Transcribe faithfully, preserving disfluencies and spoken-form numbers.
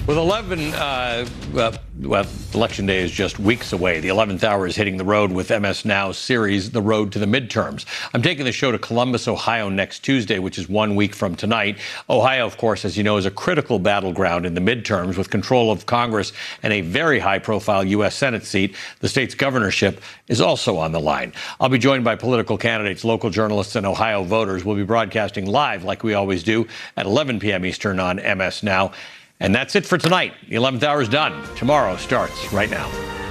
With eleven, uh, well, well, Election Day is just weeks away. The eleventh hour is hitting the road with M S Now's series, The Road to the Midterms. I'm taking the show to Columbus, Ohio next Tuesday, which is one week from tonight. Ohio, of course, as you know, is a critical battleground in the midterms with control of Congress and a very high-profile U S Senate seat. The state's governorship is also on the line. I'll be joined by political candidates, local journalists, and Ohio voters. We'll be broadcasting live, like we always do, at eleven p.m. Eastern on M S Now. And that's it for tonight. The eleventh hour is done. Tomorrow starts right now.